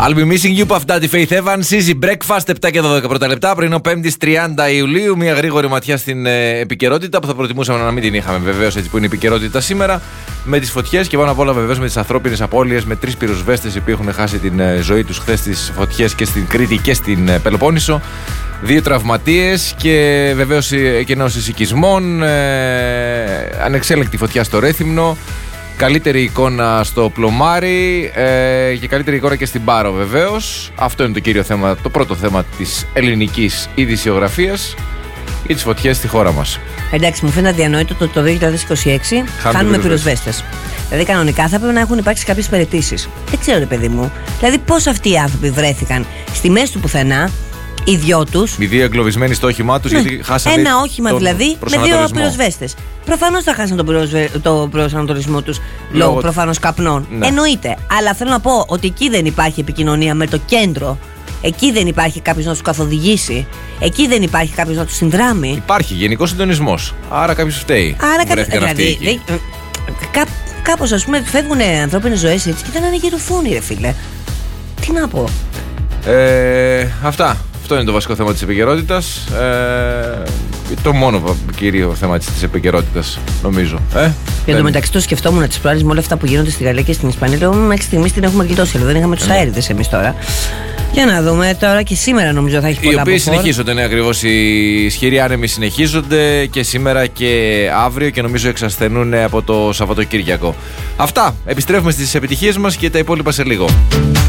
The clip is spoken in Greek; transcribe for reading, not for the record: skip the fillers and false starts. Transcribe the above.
I'll be missing you, Puff Daddy, Faith Evans, Easy Breakfast, 7 και 12 πρώτα λεπτά. Πρωινό 5η 30 Ιουλίου. Μια γρήγορη ματιά στην επικαιρότητα που θα προτιμούσαμε να μην την είχαμε, βεβαίως, έτσι που είναι η επικαιρότητα σήμερα. Με τις φωτιές και πάνω απ' όλα, βεβαίως, με τις ανθρώπινες απώλειες. Με 3 πυροσβέστες οι οποίοι έχουν χάσει την ζωή τους χθες στις φωτιές και στην Κρήτη και στην Πελοπόννησο. 2 τραυματίες και βεβαίως εκενώσεις οικισμών. Ανεξέλεγκτη φωτιά στο Ρέθυμνο. Καλύτερη εικόνα στο Πλωμάρι και καλύτερη εικόνα και στην Πάρο, βεβαίως. Αυτό είναι το κύριο θέμα, το πρώτο θέμα της ελληνικής ειδησιογραφίας ή τις φωτιές στη χώρα μας. Εντάξει, μου φαίνεται αδιανόητο το 2026 χάνουμε πυροσβέστες. Δηλαδή, κανονικά θα πρέπει να έχουν υπάρξει κάποιες παραιτήσεις. Δεν ξέρω, ρε παιδί μου. Δηλαδή, πώς αυτοί οι άνθρωποι βρέθηκαν στη μέση του πουθενά, οι δυο τους. Οι 2 εγκλωβισμένοι στο όχημά τους, γιατί χάσανε. Ένα όχημα δηλαδή με 2 πυροσβέστες. Προφανώς θα χάσαν το προσανατολισμό τους λόγω προφανώς καπνών. Ναι. Εννοείται. Αλλά θέλω να πω ότι εκεί δεν υπάρχει επικοινωνία με το κέντρο. Εκεί δεν υπάρχει κάποιος να τους καθοδηγήσει. Εκεί δεν υπάρχει κάποιος να τους συνδράμει. Υπάρχει γενικός συντονισμός. Άρα κάποιος φταίει. Άρα κάποιος. Δηλαδή, κάπως, ας πούμε, φεύγουν ανθρώπινες ζωές έτσι και δεν αναγερουθούν, ρε φίλε. Τι να πω. Αυτό είναι το βασικό θέμα της επικαιρότητας. Το μόνο κύριο θέμα της επικαιρότητας, νομίζω. Για το μεταξύ, το σκεφτόμουν τις προάλλες με όλα αυτά που γίνονται στη Γαλλία και στην Ισπανία. Λέω, μέχρι στιγμής την έχουμε γλιτώσει. Δεν είχαμε τους αέριδες εμείς τώρα. Για να δούμε τώρα και σήμερα, νομίζω θα έχει πολλά. Οι οποίοι συνεχίζονται, ναι, ακριβώς. Οι ισχυροί άνεμοι συνεχίζονται και σήμερα και αύριο και νομίζω εξασθενούν από το Σαββατοκύριακο. Αυτά. Επιστρέφουμε στις επιτυχίες μας και τα υπόλοιπα σε λίγο.